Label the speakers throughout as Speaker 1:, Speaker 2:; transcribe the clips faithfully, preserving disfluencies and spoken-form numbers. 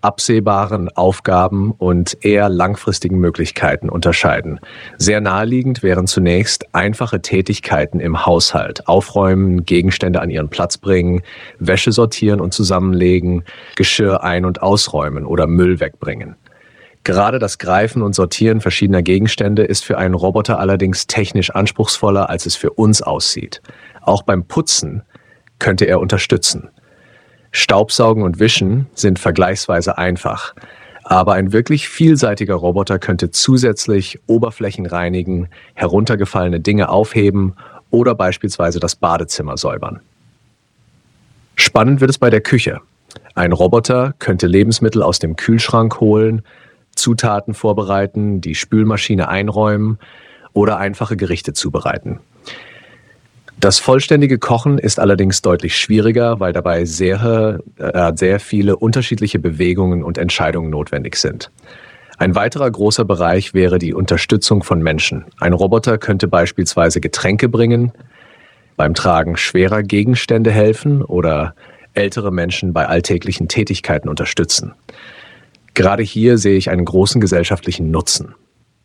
Speaker 1: absehbaren Aufgaben und eher langfristigen Möglichkeiten unterscheiden. Sehr naheliegend wären zunächst einfache Tätigkeiten im Haushalt: Aufräumen, Gegenstände an ihren Platz bringen, Wäsche sortieren und zusammenlegen, Geschirr ein- und ausräumen oder Müll wegbringen. Gerade das Greifen und Sortieren verschiedener Gegenstände ist für einen Roboter allerdings technisch anspruchsvoller, als es für uns aussieht. Auch beim Putzen könnte er unterstützen. Staubsaugen und Wischen sind vergleichsweise einfach, aber ein wirklich vielseitiger Roboter könnte zusätzlich Oberflächen reinigen, heruntergefallene Dinge aufheben oder beispielsweise das Badezimmer säubern. Spannend wird es bei der Küche. Ein Roboter könnte Lebensmittel aus dem Kühlschrank holen, Zutaten vorbereiten, die Spülmaschine einräumen oder einfache Gerichte zubereiten. Das vollständige Kochen ist allerdings deutlich schwieriger, weil dabei sehr, äh, sehr viele unterschiedliche Bewegungen und Entscheidungen notwendig sind. Ein weiterer großer Bereich wäre die Unterstützung von Menschen. Ein Roboter könnte beispielsweise Getränke bringen, beim Tragen schwerer Gegenstände helfen oder ältere Menschen bei alltäglichen Tätigkeiten unterstützen. Gerade hier sehe ich einen großen gesellschaftlichen Nutzen.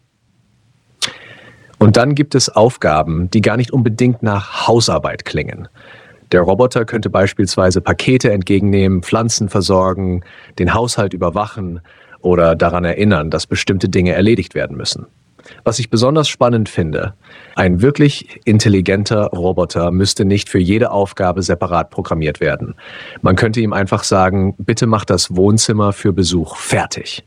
Speaker 1: Und dann gibt es Aufgaben, die gar nicht unbedingt nach Hausarbeit klingen. Der Roboter könnte beispielsweise Pakete entgegennehmen, Pflanzen versorgen, den Haushalt überwachen oder daran erinnern, dass bestimmte Dinge erledigt werden müssen. Was ich besonders spannend finde: Ein wirklich intelligenter Roboter müsste nicht für jede Aufgabe separat programmiert werden. Man könnte ihm einfach sagen: Bitte mach das Wohnzimmer für Besuch fertig.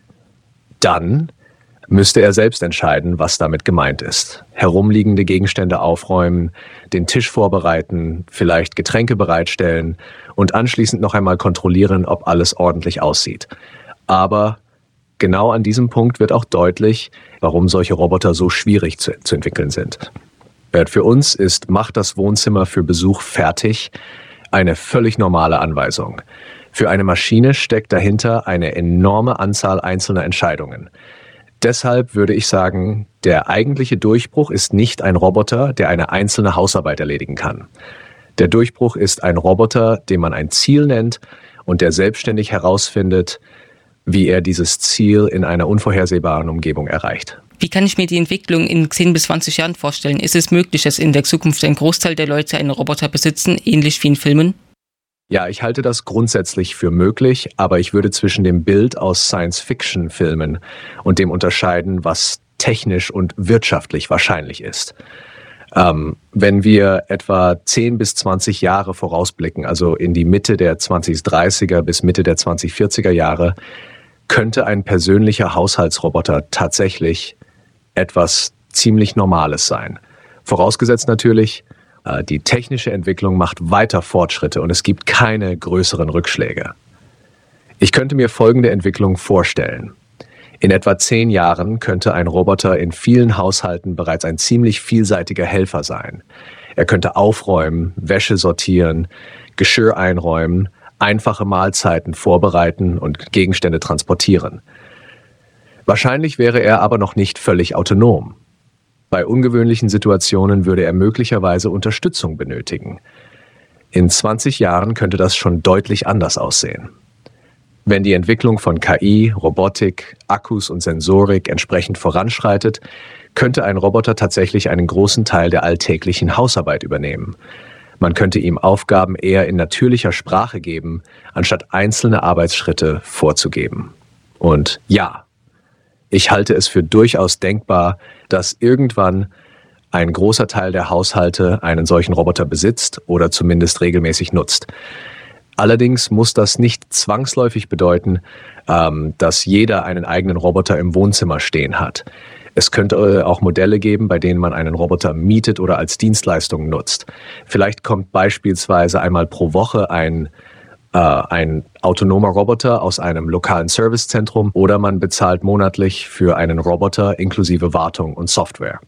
Speaker 1: Dann müsste er selbst entscheiden, was damit gemeint ist. Herumliegende Gegenstände aufräumen, den Tisch vorbereiten, vielleicht Getränke bereitstellen und anschließend noch einmal kontrollieren, ob alles ordentlich aussieht. Aber genau an diesem Punkt wird auch deutlich, warum solche Roboter so schwierig zu, zu entwickeln sind. Für uns ist "Mach das Wohnzimmer für Besuch fertig" eine völlig normale Anweisung. Für eine Maschine steckt dahinter eine enorme Anzahl einzelner Entscheidungen. Deshalb würde ich sagen, der eigentliche Durchbruch ist nicht ein Roboter, der eine einzelne Hausarbeit erledigen kann. Der Durchbruch ist ein Roboter, dem man ein Ziel nennt und der selbstständig herausfindet, wie er dieses Ziel in einer unvorhersehbaren Umgebung erreicht.
Speaker 2: Wie kann ich mir die Entwicklung in zehn bis zwanzig Jahren vorstellen? Ist es möglich, dass in der Zukunft ein Großteil der Leute einen Roboter besitzen, ähnlich wie in Filmen?
Speaker 1: Ja, ich halte das grundsätzlich für möglich, aber ich würde zwischen dem Bild aus Science-Fiction-Filmen und dem unterscheiden, was technisch und wirtschaftlich wahrscheinlich ist. Ähm, wenn wir etwa zehn bis zwanzig Jahre vorausblicken, also in die Mitte der zwanzig dreißiger bis Mitte der zwanzig vierziger Jahre, könnte ein persönlicher Haushaltsroboter tatsächlich etwas ziemlich Normales sein. Vorausgesetzt natürlich, die technische Entwicklung macht weiter Fortschritte und es gibt keine größeren Rückschläge. Ich könnte mir folgende Entwicklung vorstellen. In etwa zehn Jahren könnte ein Roboter in vielen Haushalten bereits ein ziemlich vielseitiger Helfer sein. Er könnte aufräumen, Wäsche sortieren, Geschirr einräumen, einfache Mahlzeiten vorbereiten und Gegenstände transportieren. Wahrscheinlich wäre er aber noch nicht völlig autonom. Bei ungewöhnlichen Situationen würde er möglicherweise Unterstützung benötigen. In zwanzig Jahren könnte das schon deutlich anders aussehen. Wenn die Entwicklung von K I, Robotik, Akkus und Sensorik entsprechend voranschreitet, könnte ein Roboter tatsächlich einen großen Teil der alltäglichen Hausarbeit übernehmen. Man könnte ihm Aufgaben eher in natürlicher Sprache geben, anstatt einzelne Arbeitsschritte vorzugeben. Und ja, ich halte es für durchaus denkbar, dass irgendwann ein großer Teil der Haushalte einen solchen Roboter besitzt oder zumindest regelmäßig nutzt. Allerdings muss das nicht zwangsläufig bedeuten, ähm, dass jeder einen eigenen Roboter im Wohnzimmer stehen hat. Es könnte auch Modelle geben, bei denen man einen Roboter mietet oder als Dienstleistung nutzt. Vielleicht kommt beispielsweise einmal pro Woche ein ein autonomer Roboter aus einem lokalen Servicezentrum oder man bezahlt monatlich für einen Roboter inklusive Wartung und Software.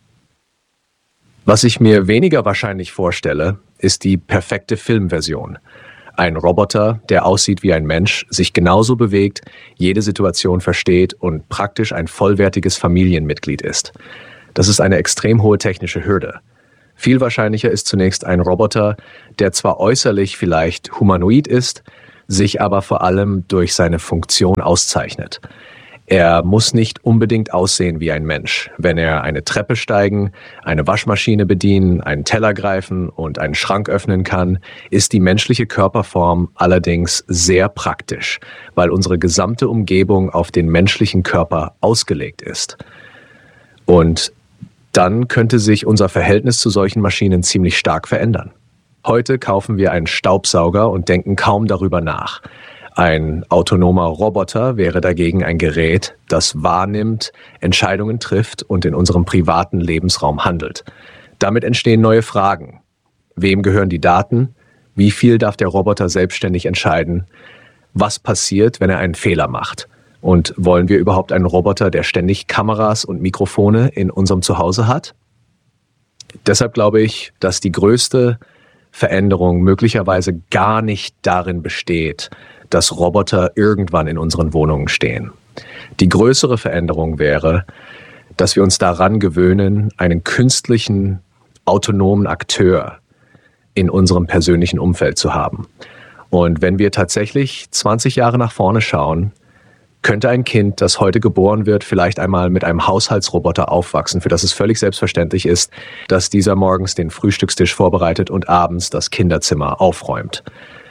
Speaker 1: Was ich mir weniger wahrscheinlich vorstelle, ist die perfekte Filmversion. Ein Roboter, der aussieht wie ein Mensch, sich genauso bewegt, jede Situation versteht und praktisch ein vollwertiges Familienmitglied ist. Das ist eine extrem hohe technische Hürde. Viel wahrscheinlicher ist zunächst ein Roboter, der zwar äußerlich vielleicht humanoid ist, sich aber vor allem durch seine Funktion auszeichnet. Er muss nicht unbedingt aussehen wie ein Mensch. Wenn er eine Treppe steigen, eine Waschmaschine bedienen, einen Teller greifen und einen Schrank öffnen kann, ist die menschliche Körperform allerdings sehr praktisch, weil unsere gesamte Umgebung auf den menschlichen Körper ausgelegt ist. Und dann könnte sich unser Verhältnis zu solchen Maschinen ziemlich stark verändern. Heute kaufen wir einen Staubsauger und denken kaum darüber nach. Ein autonomer Roboter wäre dagegen ein Gerät, das wahrnimmt, Entscheidungen trifft und in unserem privaten Lebensraum handelt. Damit entstehen neue Fragen. Wem gehören die Daten? Wie viel darf der Roboter selbstständig entscheiden? Was passiert, wenn er einen Fehler macht? Und wollen wir überhaupt einen Roboter, der ständig Kameras und Mikrofone in unserem Zuhause hat? Deshalb glaube ich, dass die größte Veränderung möglicherweise gar nicht darin besteht, dass Roboter irgendwann in unseren Wohnungen stehen. Die größere Veränderung wäre, dass wir uns daran gewöhnen, einen künstlichen, autonomen Akteur in unserem persönlichen Umfeld zu haben. Und wenn wir tatsächlich zwanzig Jahre nach vorne schauen, könnte ein Kind, das heute geboren wird, vielleicht einmal mit einem Haushaltsroboter aufwachsen, für das es völlig selbstverständlich ist, dass dieser morgens den Frühstückstisch vorbereitet und abends das Kinderzimmer aufräumt.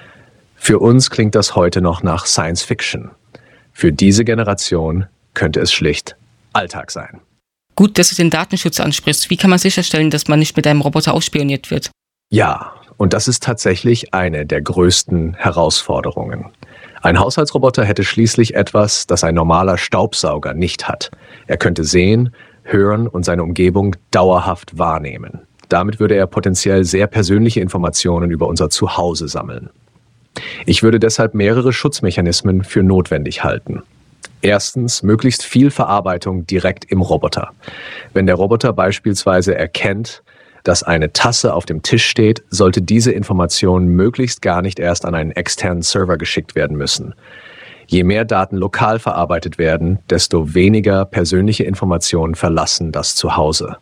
Speaker 1: Für uns klingt das heute noch nach Science Fiction. Für diese Generation könnte es schlicht Alltag sein.
Speaker 2: Gut, dass du den Datenschutz ansprichst. Wie kann man sicherstellen, dass man nicht mit einem Roboter ausspioniert wird?
Speaker 1: Ja, und das ist tatsächlich eine der größten Herausforderungen. Ein Haushaltsroboter hätte schließlich etwas, das ein normaler Staubsauger nicht hat. Er könnte sehen, hören und seine Umgebung dauerhaft wahrnehmen. Damit würde er potenziell sehr persönliche Informationen über unser Zuhause sammeln. Ich würde deshalb mehrere Schutzmechanismen für notwendig halten. Erstens, möglichst viel Verarbeitung direkt im Roboter. Wenn der Roboter beispielsweise erkennt, dass eine Tasse auf dem Tisch steht, sollte diese Information möglichst gar nicht erst an einen externen Server geschickt werden müssen. Je mehr Daten lokal verarbeitet werden, desto weniger persönliche Informationen verlassen das Zuhause.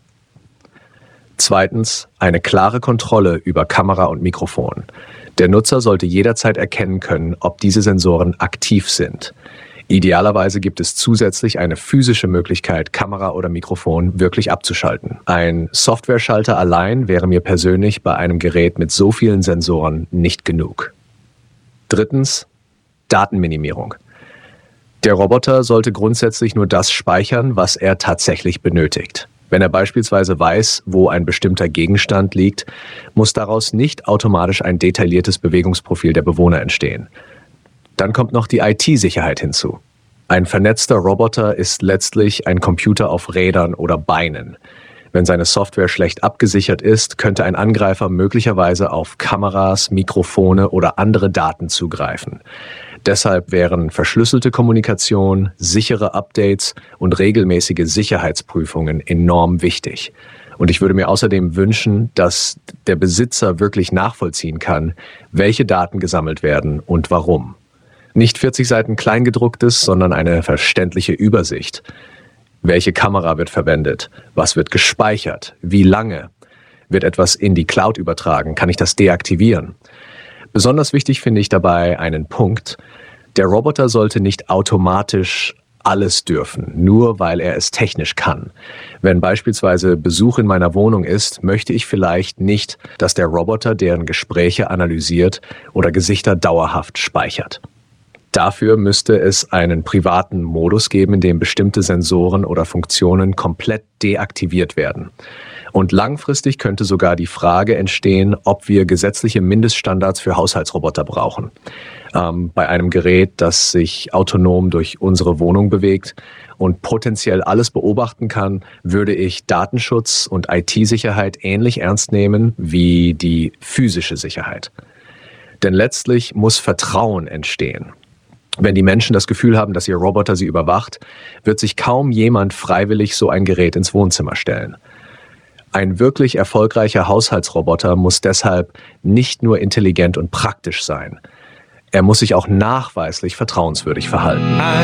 Speaker 1: Zweitens, eine klare Kontrolle über Kamera und Mikrofon. Der Nutzer sollte jederzeit erkennen können, ob diese Sensoren aktiv sind. Idealerweise gibt es zusätzlich eine physische Möglichkeit, Kamera oder Mikrofon wirklich abzuschalten. Ein Softwareschalter allein wäre mir persönlich bei einem Gerät mit so vielen Sensoren nicht genug. Drittens, Datenminimierung. Der Roboter sollte grundsätzlich nur das speichern, was er tatsächlich benötigt. Wenn er beispielsweise weiß, wo ein bestimmter Gegenstand liegt, muss daraus nicht automatisch ein detailliertes Bewegungsprofil der Bewohner entstehen. Dann kommt noch die I T-Sicherheit hinzu. Ein vernetzter Roboter ist letztlich ein Computer auf Rädern oder Beinen. Wenn seine Software schlecht abgesichert ist, könnte ein Angreifer möglicherweise auf Kameras, Mikrofone oder andere Daten zugreifen. Deshalb wären verschlüsselte Kommunikation, sichere Updates und regelmäßige Sicherheitsprüfungen enorm wichtig. Und ich würde mir außerdem wünschen, dass der Besitzer wirklich nachvollziehen kann, welche Daten gesammelt werden und warum. Nicht vierzig Seiten Kleingedrucktes, sondern eine verständliche Übersicht. Welche Kamera wird verwendet? Was wird gespeichert? Wie lange? Wird etwas in die Cloud übertragen? Kann ich das deaktivieren? Besonders wichtig finde ich dabei einen Punkt: Der Roboter sollte nicht automatisch alles dürfen, nur weil er es technisch kann. Wenn beispielsweise Besuch in meiner Wohnung ist, möchte ich vielleicht nicht, dass der Roboter deren Gespräche analysiert oder Gesichter dauerhaft speichert. Dafür müsste es einen privaten Modus geben, in dem bestimmte Sensoren oder Funktionen komplett deaktiviert werden. Und langfristig könnte sogar die Frage entstehen, ob wir gesetzliche Mindeststandards für Haushaltsroboter brauchen. Ähm, bei einem Gerät, das sich autonom durch unsere Wohnung bewegt und potenziell alles beobachten kann, würde ich Datenschutz und I T-Sicherheit ähnlich ernst nehmen wie die physische Sicherheit. Denn letztlich muss Vertrauen entstehen. Wenn die Menschen das Gefühl haben, dass ihr Roboter sie überwacht, wird sich kaum jemand freiwillig so ein Gerät ins Wohnzimmer stellen. Ein wirklich erfolgreicher Haushaltsroboter muss deshalb nicht nur intelligent und praktisch sein. Er muss sich auch nachweislich vertrauenswürdig verhalten.